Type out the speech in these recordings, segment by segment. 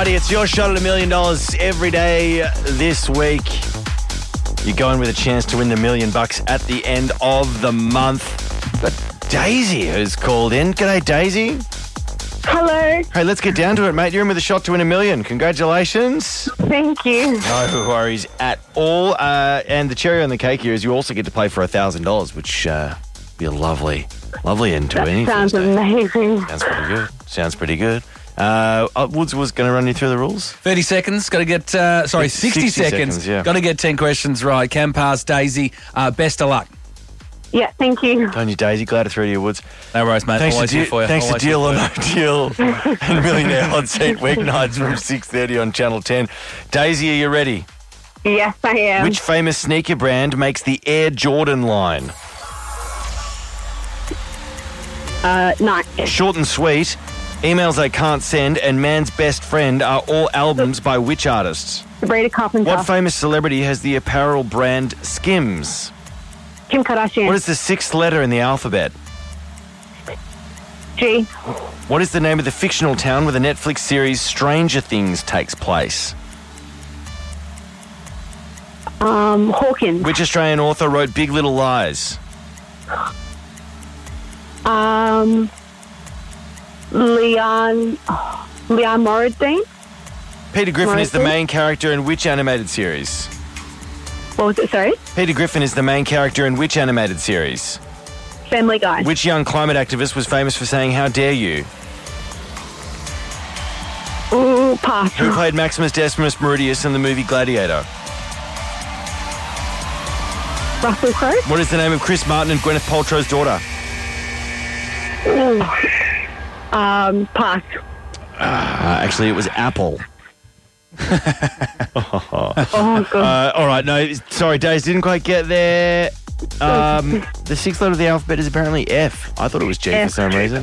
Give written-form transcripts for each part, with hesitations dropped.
everybody. It's your shot at $1 million every day this week. You're going with a chance to win the $1 million at the end of the month. But Daisy has called in. G'day, Daisy. Hello. Hey, let's get down to it, mate. You're in with a shot to win $1 million. Congratulations. Thank you. No worries at all. And the cherry on the cake here is you also get to play for $1,000, which be a lovely end to anything. Sounds amazing. Sounds pretty good. Woods was going to run you through the rules. 30 seconds. Got to get, 60 seconds. Yeah. Got to get 10 questions right. Can pass, Daisy. Best of luck. Yeah, thank you. Don't you, Daisy? Glad to throw to you, Woods. No worries, mate. Thanks Always here for you. Thanks to Always Deal or here No Deal and Millionaire Hot Seat weeknights from 6:30 on Channel 10. Daisy, are you ready? Yes, I am. Which famous sneaker brand makes the Air Jordan line? No. Short and Sweet, Emails I Can't Send, and Man's Best Friend are all albums by which artists? Sabrina Carpenter. What famous celebrity has the apparel brand Skims? Kim Kardashian. What is the sixth letter in the alphabet? G. What is the name of the fictional town where the Netflix series Stranger Things takes place? Hawkins. Which Australian author wrote Big Little Lies? Leon Moradine. Peter Griffin is the Morrison? main character in which animated series? What was it? Sorry? Peter Griffin is the main character in which animated series? Family Guy. Which young climate activist was famous for saying, "How dare you"? Ooh, pass. Who played Maximus Decimus Meridius in the movie Gladiator? Russell Crowe. What is the name of Chris Martin and Gwyneth Paltrow's daughter? Ooh. Pass. Actually, it was Apple. Oh, God. All right, no, sorry, Days, didn't quite get there. The sixth letter of the alphabet is apparently F. I thought it was G for some reason.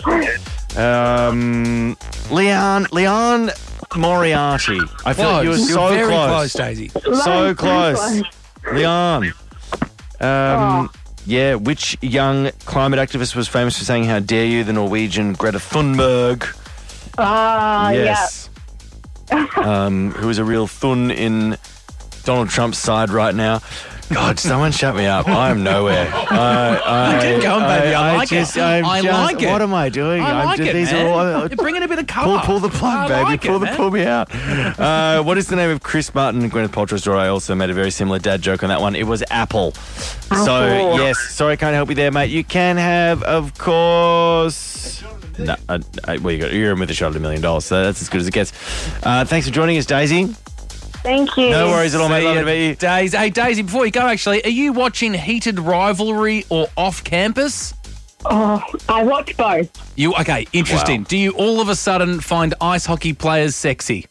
Leon Moriarty. I feel like you were You're so very close. Daisy. So close. Leon. Yeah, which young climate activist was famous for saying, "How dare you"? The Norwegian Greta Thunberg. Yes. Who is a real thun in Donald Trump's side right now. God, someone shut me up. I am nowhere. Keep going, baby. I like it. What am I doing? I like it, these man. are all, You're bringing a bit of colour. pull the plug, I baby. like it, Pull me out. What is the name of Chris Martin and Gwyneth Paltrow's daughter? I also made a very similar dad joke on that one. It was Apple. So, yes. Sorry, I can't help you there, mate. You can have, of course... No, well, you're in with a shot at $1 million, so that's as good as it gets. Thanks for joining us, Daisy. Thank you. No worries at all, mate. Love to meet you. Daisy. Hey, Daisy, before you go, actually, are you watching Heated Rivalry or Off Campus? Oh, I watch both. Okay, interesting. Wow. Do you all of a sudden find ice hockey players sexy?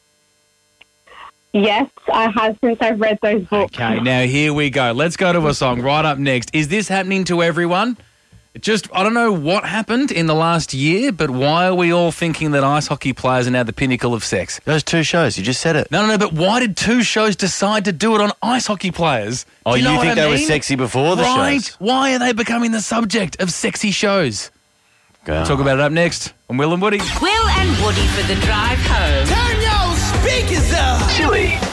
Yes, I have since I've read those books. Okay, now here we go. Let's go to a song right up next. Is this happening to everyone? I don't know what happened in the last year, but why are we all thinking that ice hockey players are now the pinnacle of sex? Those two shows, you just said it. No, but why did two shows decide to do it on ice hockey players? Oh, Do you know you what think I they were mean? sexy before the Right. shows? Why are they becoming the subject of sexy shows? Talk about it up next on Will and Woody. Will and Woody for the drive home. Turn your speakers up. Chili.